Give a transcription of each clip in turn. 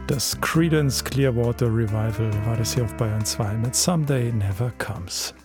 Das Creedence Clearwater Revival war das hier auf Bayern 2 mit Someday Never Comes.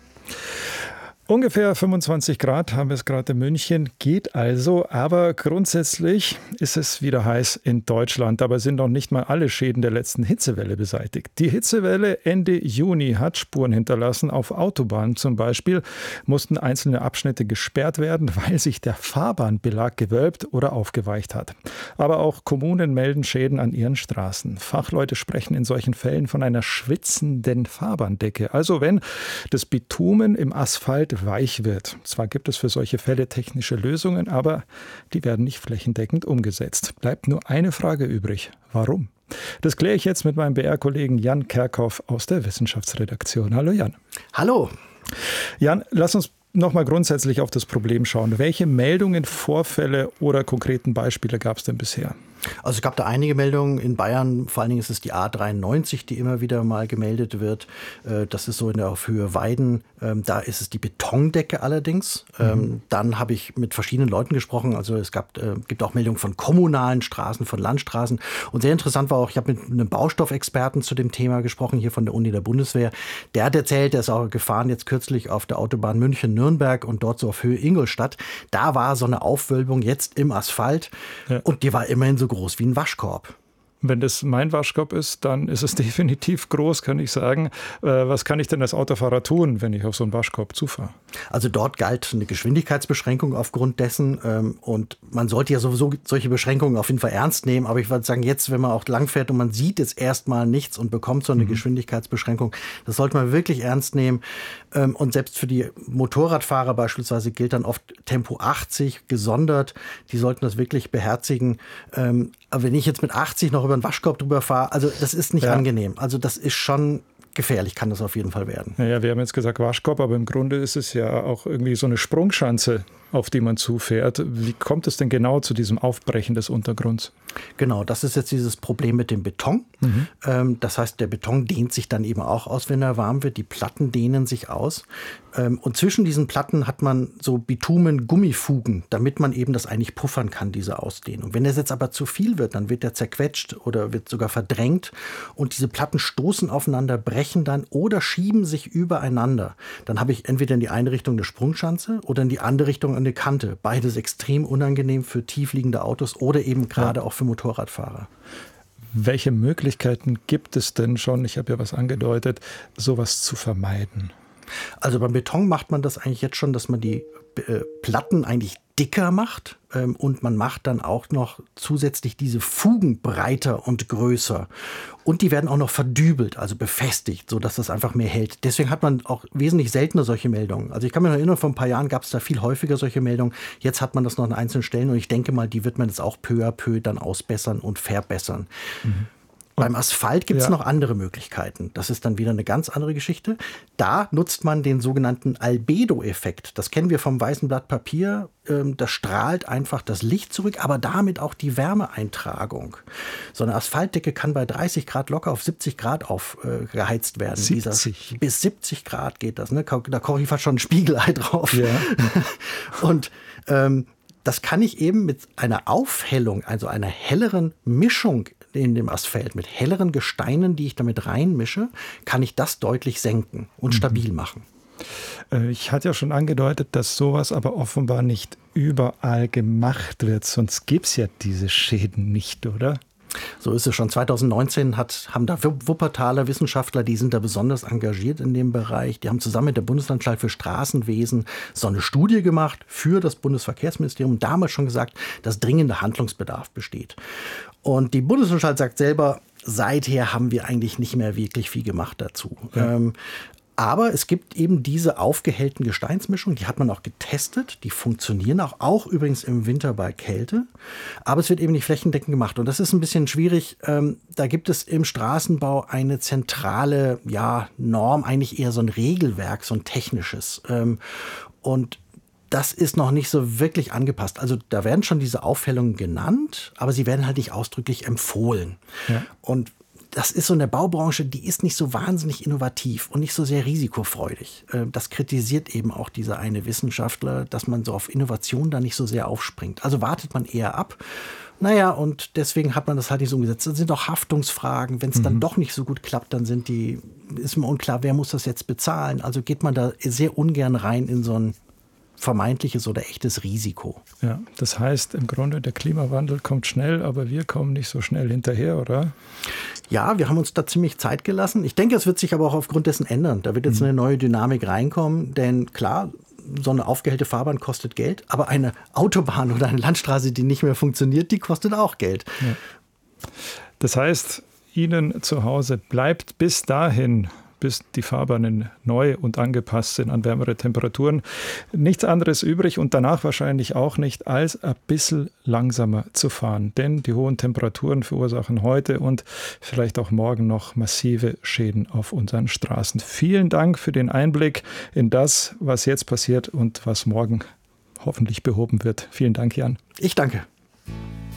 Ungefähr 25 Grad haben wir es gerade in München, geht also, aber grundsätzlich ist es wieder heiß in Deutschland. Dabei sind noch nicht mal alle Schäden der letzten Hitzewelle beseitigt. Die Hitzewelle Ende Juni hat Spuren hinterlassen. Auf Autobahnen zum Beispiel mussten einzelne Abschnitte gesperrt werden, weil sich der Fahrbahnbelag gewölbt oder aufgeweicht hat. Aber auch Kommunen melden Schäden an ihren Straßen. Fachleute sprechen in solchen Fällen von einer schwitzenden Fahrbahndecke. Also wenn das Bitumen im Asphalt weich wird. Zwar gibt es für solche Fälle technische Lösungen, aber die werden nicht flächendeckend umgesetzt. Bleibt nur eine Frage übrig. Warum? Das kläre ich jetzt mit meinem BR-Kollegen Jan Kerkhoff aus der Wissenschaftsredaktion. Hallo Jan. Hallo. Jan, lass uns noch mal grundsätzlich auf das Problem schauen. Welche Meldungen, Vorfälle oder konkreten Beispiele gab es denn bisher? Also es gab da einige Meldungen in Bayern, vor allen Dingen ist es die A93, die immer wieder mal gemeldet wird. Das ist so in der Höhe Weiden. Da ist es die Betondecke allerdings. Dann habe ich mit verschiedenen Leuten gesprochen. Also es gibt auch Meldungen von kommunalen Straßen, von Landstraßen. Und sehr interessant war auch, ich habe mit einem Baustoffexperten zu dem Thema gesprochen, hier von der Uni der Bundeswehr. Der hat erzählt, der ist auch gefahren jetzt kürzlich auf der Autobahn München-Nürnberg und dort so auf Höhe Ingolstadt. Da war so eine Aufwölbung jetzt im Asphalt und die war immerhin so groß wie ein Waschkorb. Wenn das mein Waschkorb ist, dann ist es definitiv groß, kann ich sagen. Was kann ich denn als Autofahrer tun, wenn ich auf so einen Waschkorb zufahre? Also dort galt eine Geschwindigkeitsbeschränkung aufgrund dessen. Und man sollte ja sowieso solche Beschränkungen auf jeden Fall ernst nehmen. Aber ich würde sagen, jetzt, wenn man auch langfährt und man sieht jetzt erstmal nichts und bekommt so eine Geschwindigkeitsbeschränkung, das sollte man wirklich ernst nehmen. Und selbst für die Motorradfahrer beispielsweise gilt dann oft Tempo 80 gesondert. Die sollten das wirklich beherzigen. Aber wenn ich jetzt mit 80 noch über einen Waschkorb drüber fahre, also das ist nicht angenehm. Also das ist schon gefährlich, kann das auf jeden Fall werden. Naja, wir haben jetzt gesagt Waschkorb, aber im Grunde ist es ja auch irgendwie so eine Sprungschanze, auf die man zufährt. Wie kommt es denn genau zu diesem Aufbrechen des Untergrunds? Genau, das ist jetzt dieses Problem mit dem Beton. Das heißt, der Beton dehnt sich dann eben auch aus, wenn er warm wird. Die Platten dehnen sich aus. Und zwischen diesen Platten hat man so Bitumen-Gummifugen, damit man eben das eigentlich puffern kann, diese Ausdehnung. Wenn das jetzt aber zu viel wird, dann wird der zerquetscht oder wird sogar verdrängt. Und diese Platten stoßen aufeinander, brechen dann oder schieben sich übereinander. Dann habe ich entweder in die eine Richtung eine Sprungschanze oder in die andere Richtung eine Kante. Beides extrem unangenehm für tiefliegende Autos oder eben gerade auch für Motorradfahrer. Welche Möglichkeiten gibt es denn schon, ich habe ja was angedeutet, sowas zu vermeiden? Also beim Beton macht man das eigentlich jetzt schon, dass man die Platten eigentlich dicker macht und man macht dann auch noch zusätzlich diese Fugen breiter und größer. Und die werden auch noch verdübelt, also befestigt, sodass das einfach mehr hält. Deswegen hat man auch wesentlich seltener solche Meldungen. Also ich kann mich noch erinnern, vor ein paar Jahren gab es da viel häufiger solche Meldungen. Jetzt hat man das noch an einzelnen Stellen und ich denke mal, die wird man jetzt auch peu à peu dann ausbessern und verbessern. Beim Asphalt gibt es noch andere Möglichkeiten. Das ist dann wieder eine ganz andere Geschichte. Da nutzt man den sogenannten Albedo-Effekt. Das kennen wir vom weißen Blatt Papier. Das strahlt einfach das Licht zurück, aber damit auch die Wärmeeintragung. So eine Asphaltdecke kann bei 30 Grad locker auf 70 Grad geheizt werden. 70? Bis 70 Grad geht das. Ne? Da koche ich fast schon ein Spiegelei drauf. Ja. Und das kann ich eben mit einer Aufhellung, also einer helleren Mischung in dem Asphalt, mit helleren Gesteinen, die ich damit reinmische, kann ich das deutlich senken und stabil machen. Ich hatte ja schon angedeutet, dass sowas aber offenbar nicht überall gemacht wird, sonst gibt es ja diese Schäden nicht, oder? So ist es schon. 2019 haben da Wuppertaler Wissenschaftler, die sind da besonders engagiert in dem Bereich. Die haben zusammen mit der Bundesanstalt für Straßenwesen so eine Studie gemacht für das Bundesverkehrsministerium. Damals schon gesagt, dass dringender Handlungsbedarf besteht. Und die Bundesanstalt sagt selber, seither haben wir eigentlich nicht mehr wirklich viel gemacht dazu. Ja. Aber es gibt eben diese aufgehellten Gesteinsmischungen, die hat man auch getestet, die funktionieren auch übrigens im Winter bei Kälte. Aber es wird eben nicht flächendeckend gemacht und das ist ein bisschen schwierig. Da gibt es im Straßenbau eine zentrale Norm, eigentlich eher so ein Regelwerk, so ein technisches. Und das ist noch nicht so wirklich angepasst. Also da werden schon diese Aufhellungen genannt, aber sie werden halt nicht ausdrücklich empfohlen. Ja. Und das ist so eine Baubranche, die ist nicht so wahnsinnig innovativ und nicht so sehr risikofreudig. Das kritisiert eben auch dieser eine Wissenschaftler, dass man so auf Innovation da nicht so sehr aufspringt. Also wartet man eher ab Naja, und deswegen hat man das halt nicht so umgesetzt. Dann sind auch Haftungsfragen. Wenn es dann doch nicht so gut klappt, dann ist mir unklar, wer muss das jetzt bezahlen. Also geht man da sehr ungern rein in so ein vermeintliches oder echtes Risiko. Ja, das heißt im Grunde, der Klimawandel kommt schnell, aber wir kommen nicht so schnell hinterher, oder? Ja, wir haben uns da ziemlich Zeit gelassen. Ich denke, es wird sich aber auch aufgrund dessen ändern. Da wird jetzt eine neue Dynamik reinkommen, denn klar, so eine aufgehellte Fahrbahn kostet Geld, aber eine Autobahn oder eine Landstraße, die nicht mehr funktioniert, die kostet auch Geld. Ja. Das heißt, Ihnen zu Hause bleibt bis dahin, bis die Fahrbahnen neu und angepasst sind an wärmere Temperaturen, nichts anderes übrig und danach wahrscheinlich auch nicht, als ein bisschen langsamer zu fahren. Denn die hohen Temperaturen verursachen heute und vielleicht auch morgen noch massive Schäden auf unseren Straßen. Vielen Dank für den Einblick in das, was jetzt passiert und was morgen hoffentlich behoben wird. Vielen Dank, Jan. Ich danke.